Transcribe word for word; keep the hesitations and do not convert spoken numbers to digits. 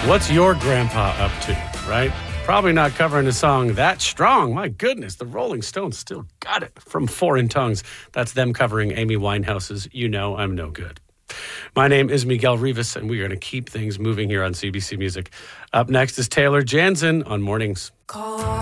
What's your grandpa up to, right? Probably not covering a song that strong. My goodness, the Rolling Stones still got it from Foreign Tongues. That's them covering Amy Winehouse's You Know I'm No Good. My name is Miguel Rivas, and we're going to keep things moving here on C B C Music. Up next is Taylor Jansen on Mornings. Call